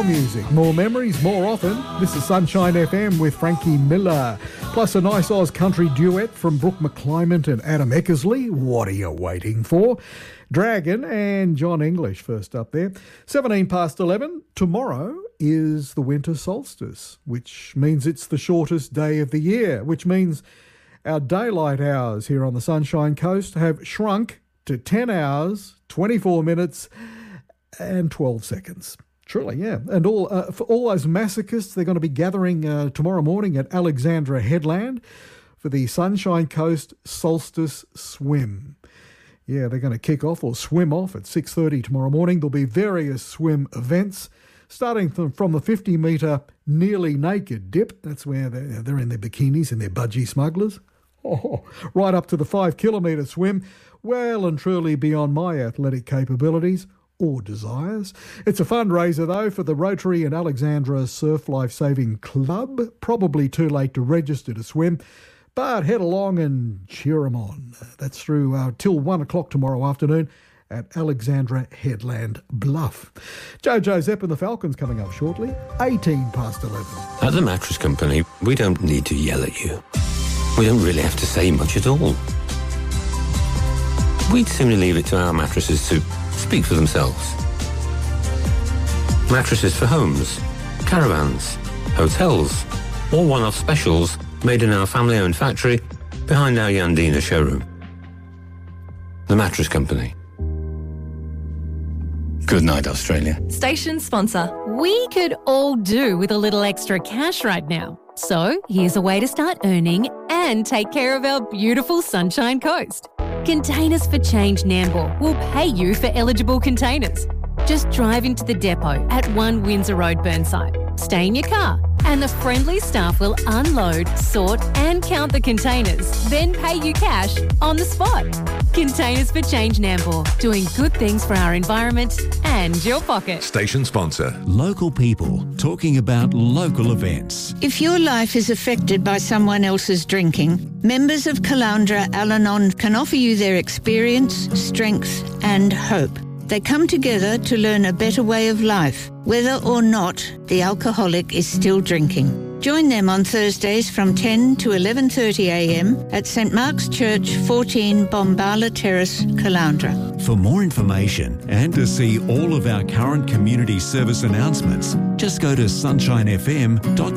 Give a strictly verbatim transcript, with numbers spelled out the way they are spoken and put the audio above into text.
More music, more memories, more often. This is Sunshine F M with Frankie Miller. Plus a nice Oz country duet from Brooke McClymont and Adam Eckersley. What are you waiting for? Dragon and John English first up there. seventeen past eleven. Tomorrow is the winter solstice, which means it's the shortest day of the year, which means our daylight hours here on the Sunshine Coast have shrunk to ten hours, twenty-four minutes and twelve seconds. Truly, yeah. And all uh, for all those masochists, they're going to be gathering uh, tomorrow morning at Alexandra Headland for the Sunshine Coast Solstice Swim. Yeah, they're going to kick off or swim off at six thirty tomorrow morning. There'll be various swim events, starting from, from the fifty metre nearly naked dip. That's where they're, they're in their bikinis and their budgie smugglers. Oh, right up to the five kilometre swim, well and truly beyond my athletic capabilities or desires. It's a fundraiser, though, for the Rotary and Alexandra Surf Life Saving Club. Probably too late to register to swim, but head along and cheer them on. That's through uh, till one o'clock tomorrow afternoon at Alexandra Headland Bluff. Jojo Zepp and the Falcons coming up shortly, eighteen past eleven. At the Mattress Company, we don't need to yell at you. We don't really have to say much at all. We'd simply leave it to our mattresses to speak for themselves. Mattresses for homes, caravans, hotels, or one-off specials made in our family-owned factory behind our Yandina showroom. The Mattress Company. Good night, Australia. Station sponsor. We could all do with a little extra cash right now. So here's a way to start earning and take care of our beautiful Sunshine Coast. Containers for Change Nambour will pay you for eligible containers. Just drive into the depot at one Windsor Road, Burnside. Stay in your car and the friendly staff will unload, sort and count the containers, then pay you cash on the spot. Containers for Change Nambour, doing good things for our environment and your pocket. Station sponsor. Local people talking about local events. If your life is affected by someone else's drinking, members of Caloundra Al-Anon can offer you their experience, strength and hope. They come together to learn a better way of life, whether or not the alcoholic is still drinking. Join them on Thursdays from ten to eleven thirty a m at St Mark's Church, fourteen Bombala Terrace, Caloundra. For more information and to see all of our current community service announcements, just go to sunshine f m dot com.